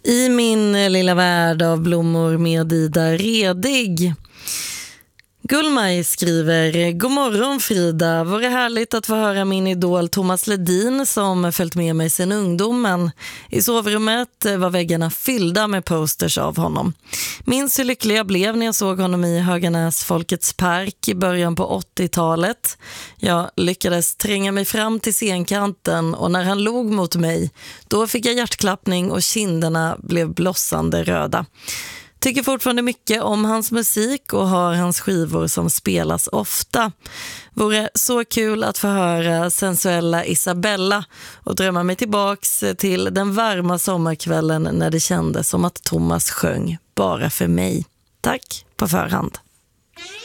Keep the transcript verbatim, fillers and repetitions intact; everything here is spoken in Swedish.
I min lilla värld av blommor med Ida Redig. Gullmaj skriver: God morgon Frida, var det härligt att få höra min idol Thomas Ledin som följt med mig sedan ungdomen. I sovrummet var väggarna fyllda med posters av honom. Minns hur lycklig jag blev när jag såg honom i Höganäs Folkets park i början på åttiotalet. Jag lyckades tränga mig fram till scenkanten och när han log mot mig, då fick jag hjärtklappning och kinderna blev blossande röda. Tycker fortfarande mycket om hans musik och har hans skivor som spelas ofta. Vore så kul att få höra sensuella Isabella och drömma mig tillbaks till den varma sommarkvällen när det kändes som att Thomas sjöng bara för mig. Tack på förhand.